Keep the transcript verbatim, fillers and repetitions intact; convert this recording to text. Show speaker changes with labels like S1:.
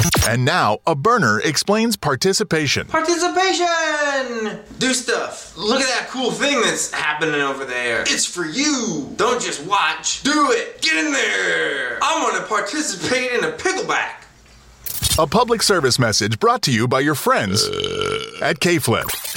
S1: And now, a burner explains participation.
S2: Participation! Do stuff. Look at that cool thing that's happening over there. It's for you. Don't just watch. Do it. Get in there. I want to participate in a pickleback.
S1: A public service message brought to you by your friends at K-Flip.